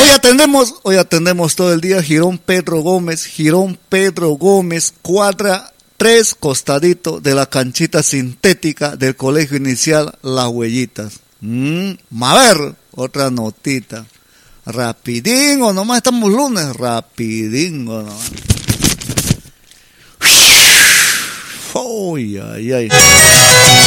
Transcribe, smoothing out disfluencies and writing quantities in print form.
hoy atendemos todo el día Girón Pedro Gómez, cuadra 3, costadito de la canchita sintética del Colegio Inicial Las Huellitas. A ver, otra notita. Rapidingo, nomás estamos lunes, rapidingo nomás. Uy, ay, ay.